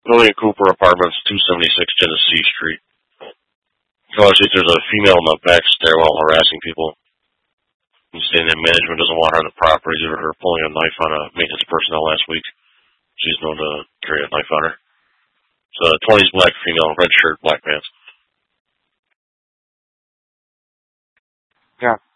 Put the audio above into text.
William Cooper Apartments, 276 Genesee Street. Oh, there's a female in the back stairwell harassing people. And saying that management doesn't want her on the property due to her pulling a knife on a maintenance personnel last week. She's known to carry a knife on her. It's a 20s black female, red shirt, black pants. Yeah.